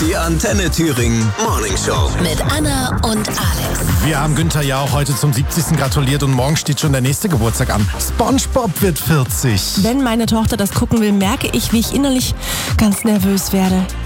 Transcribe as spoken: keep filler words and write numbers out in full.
Die Antenne Thüringen Morning Show. Mit Anna und Alex. Wir haben Günther Jauch heute zum siebzigsten gratuliert und morgen steht schon der nächste Geburtstag an. SpongeBob wird vierzig. Wenn meine Tochter das gucken will, merke ich, wie ich innerlich ganz nervös werde.